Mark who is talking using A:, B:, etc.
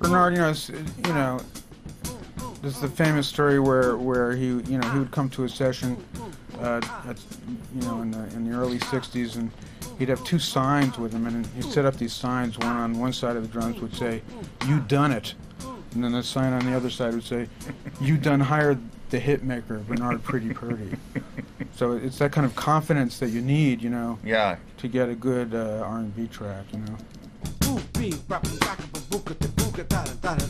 A: Bernard, there's the famous story where he would come to a session, in the early '60s, and he'd have two signs with him, and he'd set up these signs. One on one side of the drums would say, "You done it," and then the sign on the other side would say, "You done hired the hit maker, Bernard Pretty Purdy." So it's that kind of confidence that you need,
B: Yeah.
A: to get a good R&B track,